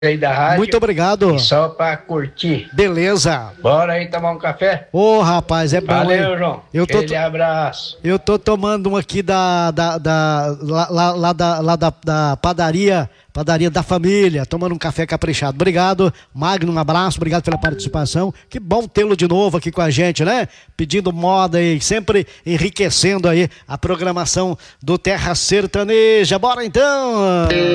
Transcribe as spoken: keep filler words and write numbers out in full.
aí da rádio. Muito obrigado. E só pra curtir. Beleza. Bora aí tomar um café? Ô, oh, rapaz, é bom. Valeu, João. Eu tô, Aquele abraço. Eu tô tomando um aqui da, da, da, lá, lá, lá da, lá da, da padaria, padaria da família, tomando um café caprichado. Obrigado, Magno, um abraço, obrigado pela participação. Que bom tê-lo de novo aqui com a gente, né? Pedindo moda e sempre enriquecendo aí a programação do Terra Sertaneja. Bora então!